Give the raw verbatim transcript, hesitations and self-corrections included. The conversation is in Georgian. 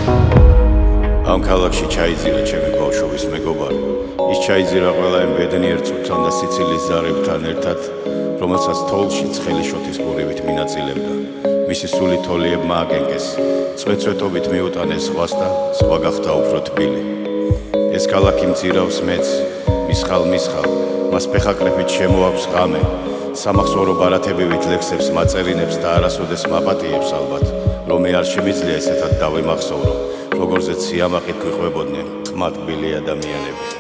ამ ქალაქში ჩაიძირა ჩემი ბავშვობის მეგობარი. ის ჩაიძირა ყველა იმ ბედნიერ წუთთან და სიცილის ზარებთან ერთად, რომელსაც თოვლში ცხელი შოთის ბურივით მინაწილებდა. მისი სული თოლიებმა აგენკეს, წვეწვეტობით მიუტანეს ზღვას და ზღვა გახდა უფრო თბილი. ეს ქალაქი მძირავს მეც, მისხალ მისხალ, მას ფეხაკრეფით შემოაქვს ღამე, სამახსოვრო ბარათებივით ლექსებს მაწერინებს და არასოდეს მაპატიებს ალბათ, რომ მე არ შემიძლია ესეთად დავიმახსოვრო, როგორზეც სიამაყით გვიყვებოდნენ ყმადტბილი ადამიანები.